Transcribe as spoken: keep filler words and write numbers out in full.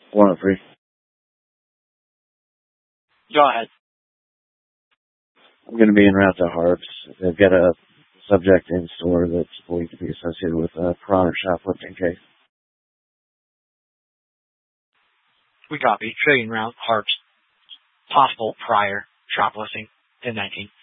one oh three. Go ahead. I'm going to be en route to Harps. They've got a subject in store that's believed to be associated with a piranha shoplifting case. We copy. Trading route, Harps. Possible prior shoplifting in nineteen.